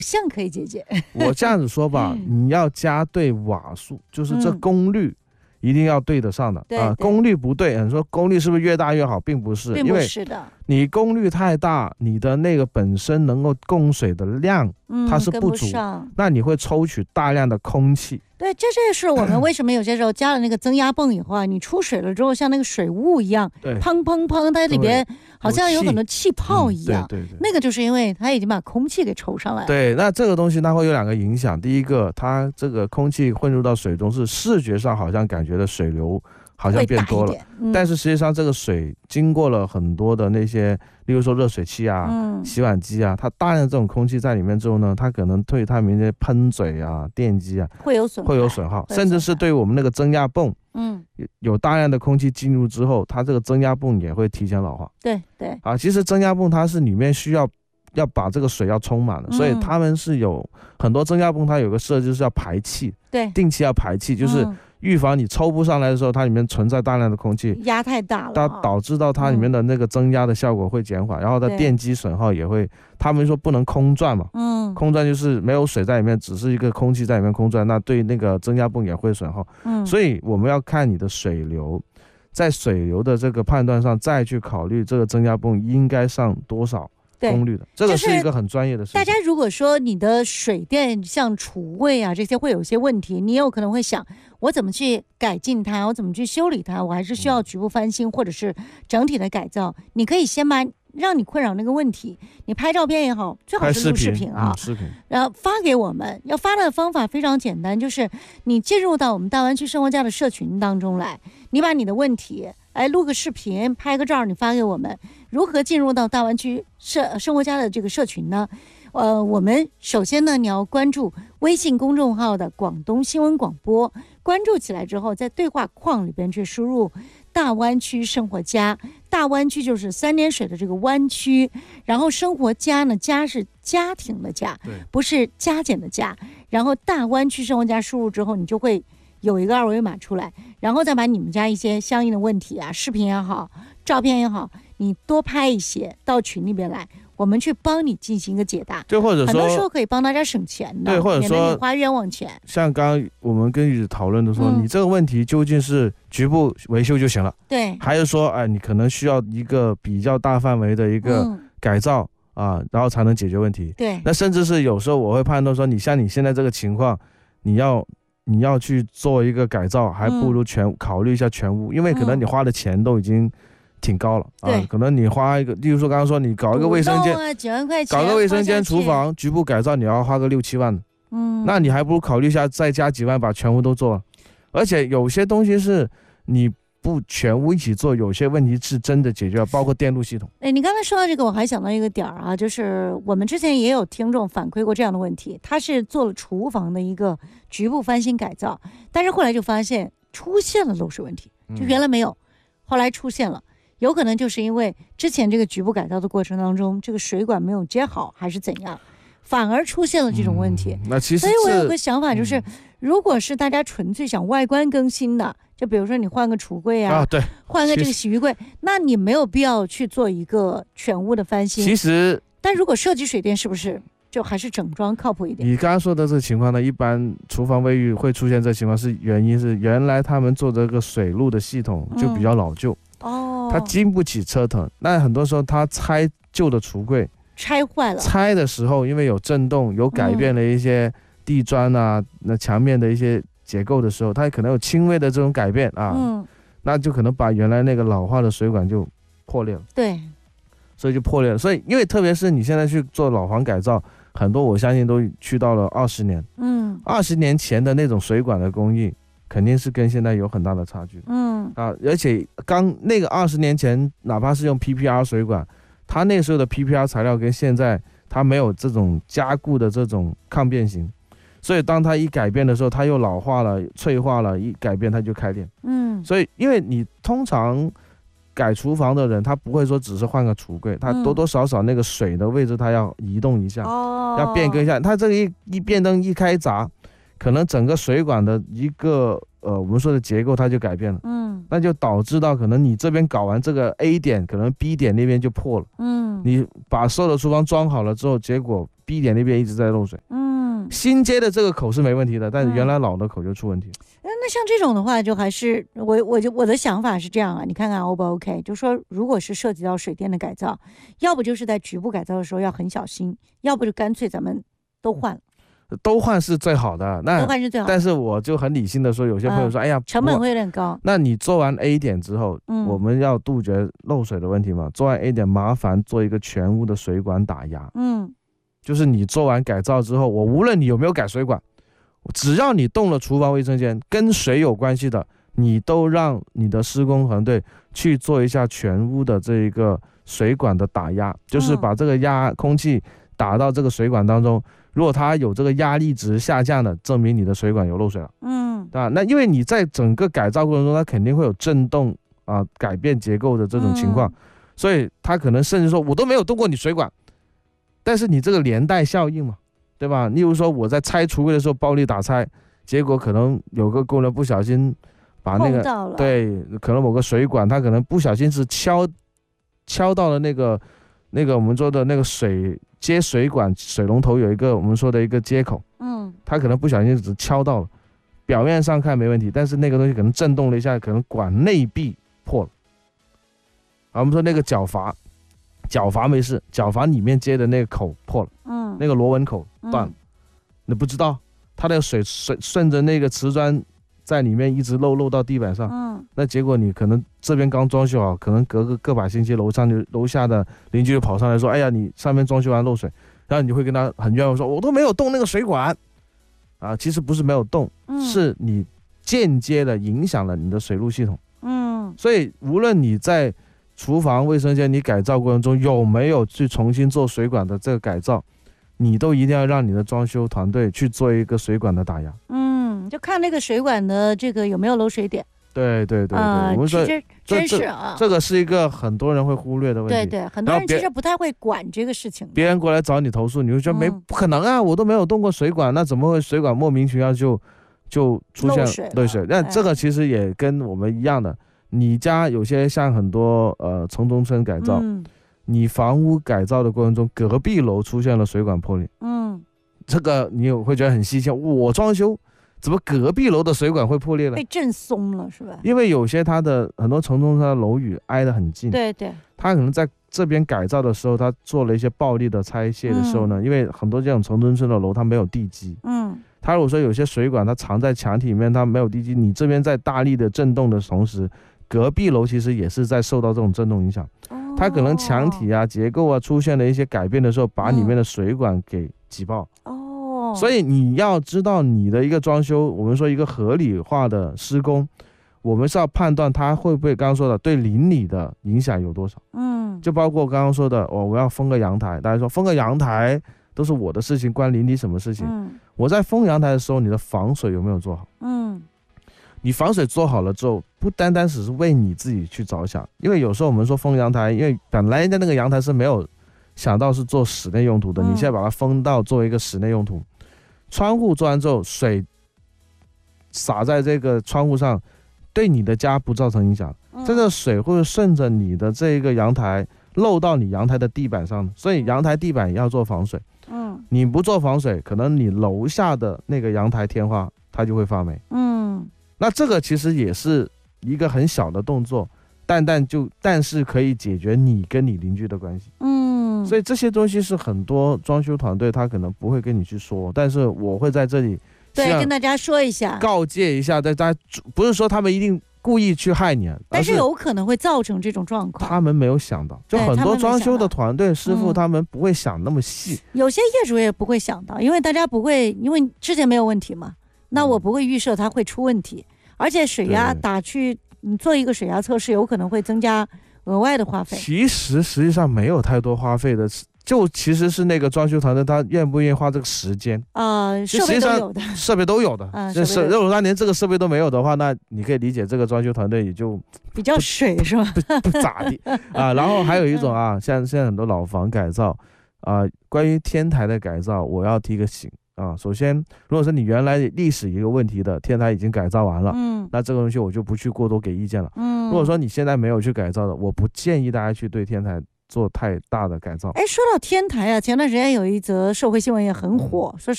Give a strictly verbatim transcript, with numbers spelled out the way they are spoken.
像可以解决。 我这样子说吧，你要加对瓦数，就是这功率一定要对得上的、 嗯、 啊。功率不对，你说功率是不是越大越好，并不是， 并不是的。 你功率太大，你的那个本身能够供水的量、嗯、它是不足，那你会抽取大量的空气。 对，这就是我们为什么有些时候加了那个增压泵以后啊，你出水了之后像那个水雾一样，砰砰砰，它里边好像有很多气泡一样、嗯、对对对，那个就是因为它已经把空气给抽上来了。 对，那这个东西它会有两个影响，第一个，它这个空气混入到水中，是视觉上好像感觉的水流好像变多了、嗯、但是实际上这个水经过了很多的那些，例如说热水器啊、嗯、洗碗机啊，它大量这种空气在里面之后呢，它可能对它们那些喷嘴啊、电机啊会有损会有损耗，甚至是对我们那个增压泵，嗯，有大量的空气进入之后，它这个增压泵也会提前老化。 对对啊，其实增压泵它是里面需要要把这个水要充满的、嗯、所以他们是有很多增压泵，它有个设计是要排气， 对， 定期要排气，就是预防你抽不上来的时候，它里面存在大量的空气， 压太大了， 它导致到它里面的那个增压的效果会减缓、嗯、然后它电机损耗也会，他们说不能空转嘛，嗯，空转就是没有水在里面，只是一个空气在里面空转，那对那个增压泵也会损耗，嗯，所以我们要看你的水流，在水流的这个判断上再去考虑这个增压泵应该上多少功率的，这个是一个很专业的事情、 就是、大家如果说你的水电像储柜啊这些会有一些问题，你有可能会想我怎么去改进它，我怎么去修理它，我还是需要局部翻新或者是整体的改造。你可以先把让你困扰那个问题，你拍照片也好，最好是录视频啊， 视频， 然后发给我们。要发的方法非常简单，就是你进入到我们大湾区生活家的社群当中来，你把你的问题哎录个视频，拍个照，你发给我们。如何进入到大湾区社生活家的这个社群呢？呃，我们首先呢，你要关注微信公众号的广东新闻广播，关注起来之后，在对话框里边去输入大湾区生活家，大湾区就是三点水的这个湾区，然后生活家呢，家是家庭的家，不是加减的加，然后大湾区生活家输入之后，你就会有一个二维码出来，然后再把你们家一些相应的问题啊，视频也好，照片也好，你多拍一些到群里边来，我们去帮你进行一个解答。 对，或者说很多时候可以帮大家省钱的， 对，或者说免得你花冤枉钱。 像刚刚我们跟玉子讨论的说、嗯、你这个问题究竟是局部维修就行了， 对， 还是说哎，你可能需要一个比较大范围的一个改造、嗯、啊，然后才能解决问题。 对， 那甚至是有时候我会判断说，你像你现在这个情况，你要你要去做一个改造，还不如全、嗯、考虑一下全屋，因为可能你花的钱都已经挺高了、嗯、啊，可能你花一个，例如说刚刚说你搞一个卫生间、 啊、几万块钱， 搞个卫生间、厨房局部改造，你要花个六七万，嗯，那你还不如考虑一下再加几万把全屋都做了。而且有些东西是你不全屋一起做，有些问题是真的解决了，包括电路系统。 哎，你刚才说到这个，我还想到一个点啊，就是我们之前也有听众反馈过这样的问题，他是做了厨房的一个局部翻新改造，但是后来就发现出现了漏水问题，就原来没有、嗯、后来出现了，有可能就是因为之前这个局部改造的过程当中，这个水管没有接好还是怎样，反而出现了这种问题、 嗯、那其实所以我有个想法就是、嗯、如果是大家纯粹想外观更新的，就比如说你换个橱柜啊， 啊对， 换个这个洗浴柜，那你没有必要去做一个全屋的翻新。 其实但如果涉及水电，是不是就还是整装靠谱一点？ 你刚刚说的这个情况呢，一般厨房卫浴会出现这个情况，是原因是原来他们做这个水路的系统就比较老旧、嗯、哦，它经不起折腾。那很多时候它拆旧的橱柜拆坏了， 拆的时候因为有震动，有改变了一些地砖啊、嗯、那墙面的一些结构的时候，它可能有轻微的这种改变啊、嗯，那就可能把原来那个老化的水管就破裂了。 对， 所以就破裂了。所以因为特别是你现在去做老房改造，很多我相信都去到了二十年，嗯，二十年前的那种水管的工艺肯定是跟现在有很大的差距，嗯啊，而且刚那个二十年前，哪怕是用 P P R 水管，它那时候的 P P R 材料跟现在它没有这种加固的这种抗变形。所以当它一改变的时候，它又老化了、脆化了，一改变它就开裂。嗯，所以因为你通常改厨房的人，他不会说只是换个橱柜，他多多少少那个水的位置他要移动一下，嗯、要变更一下。他这个一一变灯一开闸，可能整个水管的一个呃我们说的结构它就改变了。嗯，那就导致到可能你这边搞完这个 A 点，可能 B 点那边就破了。嗯，你把所有的厨房装好了之后，结果 B 点那边一直在漏水。嗯，新接的这个口是没问题的，但是原来老的口就出问题。 嗯、那像这种的话，就还是我我就我的想法是这样啊，你看看 O 不 OK？ 就说如果是涉及到水电的改造，要不就是在局部改造的时候要很小心，要不就干脆咱们都换了。 都换是最好的，那都换是最好的。 但是我就很理性的说，有些朋友说，嗯、哎呀， 成本会有点高。 那你做完 A 点之后，嗯、我们要杜绝漏水的问题嘛？做完 A 点，麻烦做一个全屋的水管打压。嗯，就是你做完改造之后，我无论你有没有改水管，只要你动了厨房卫生间跟水有关系的，你都让你的施工团队去做一下全屋的这一个水管的打压，就是把这个压空气打到这个水管当中。如果它有这个压力值下降的，证明你的水管有漏水了，嗯，对吧？那因为你在整个改造过程中，它肯定会有震动啊、改变结构的这种情况，嗯、所以它可能甚至说，我都没有动过你水管，但是你这个连带效应嘛，对吧？例如说我在拆橱柜的时候暴力打拆，结果可能有个工人不小心把那个对，可能某个水管他可能不小心是敲敲到了那个那个我们说的那个水。接水管水龙头有一个我们说的一个接口，嗯，它可能不小心只敲到了，表面上看没问题，但是那个东西可能震动了一下，可能管内壁破了。啊，我们说那个角阀，角阀没事，角阀里面接的那个口破了，嗯，那个螺纹口断了，嗯、你不知道，它那个水顺顺着那个瓷砖在里面一直漏漏到地板上，嗯，那结果你可能这边刚装修好，可能隔个个把星期，楼上就楼下的邻居就跑上来说，哎呀，你上面装修完漏水，然后你会跟他很冤枉说，我都没有动那个水管，啊，其实不是没有动，嗯、是你间接的影响了你的水路系统，嗯，所以无论你在厨房卫生间你改造过程中有没有去重新做水管的这个改造，你都一定要让你的装修团队去做一个水管的打压，嗯。 就看那个水管的这个有没有漏水点。 对对对对，呃、我们说真是啊， 这个是一个很多人会忽略的问题。 对对，很多人其实不太会管这个事情。 别人过来找你投诉，你会觉得没、嗯、不可能啊，我都没有动过水管，那怎么会水管莫名其妙就就出现漏水？那这个其实也跟我们一样的，你家有些像很多呃城中村改造，嗯、你房屋改造的过程中，隔壁楼出现了水管破裂，嗯，这个你会觉得很稀奇，我装修。怎么隔壁楼的水管会破裂了？ 被震松了是吧？ 因为有些它的很多城中村的楼宇挨得很近， 对对， 它可能在这边改造的时候，它做了一些暴力的拆卸的时候呢，嗯、因为很多这种城中村的楼它没有地基，嗯，它如果说有些水管它藏在墙体里面，它没有地基，你这边在大力的震动的同时，隔壁楼其实也是在受到这种震动影响，哦、它可能墙体啊结构啊出现了一些改变的时候，把里面的水管给挤爆，哦。所以你要知道你的一个装修，我们说一个合理化的施工，我们是要判断它会不会刚刚说的对邻里的影响有多少。嗯，就包括刚刚说的，哦，我要封个阳台，大家说封个阳台都是我的事情，关邻里什么事情？嗯，我在封阳台的时候，你的防水有没有做好？嗯，你防水做好了之后，不单单只是为你自己去着想，因为有时候我们说封阳台，因为本来人家那个阳台是没有想到是做室内用途的，嗯、你现在把它封到作为一个室内用途。窗户做完之后，水洒在这个窗户上，对你的家不造成影响。嗯、这个水会顺着你的这个阳台漏到你阳台的地板上，所以阳台地板也要做防水。嗯，你不做防水，可能你楼下的那个阳台天花它就会发霉。嗯，那这个其实也是一个很小的动作，但但就但是可以解决你跟你邻居的关系。嗯，所以这些东西是很多装修团队他可能不会跟你去说，但是我会在这里对跟大家说一下， 告诫一下大家，不是说他们一定故意去害你， 但是有可能会造成这种状况。 他们没有想到，就很多装修的团队师傅他们不会想那么细， 嗯、有些业主也不会想到，因为大家不会，因为之前没有问题嘛，那我不会预设它会出问题，而且水压打去，你做一个水压测试，有可能会增加额外的花费。 其实实际上没有太多花费的，就其实是那个装修团队他愿不愿意花这个时间啊、呃，设备都有的， 设备都有的。嗯，是如果他连这个设备都没有的话，那你可以理解这个装修团队也就比较水是吧？ 不不咋地啊。然后还有一种啊，像现在很多老房改造啊，关于天台的改造，我要提个醒啊。首先，如果说你原来历史一个问题的天台已经改造完了，嗯，那这个东西我就不去过多给意见了。嗯，如果说你现在没有去改造的，我不建议大家去对天台做太大的改造。 哎，说到天台啊，前段时间有一则社会新闻也很火，说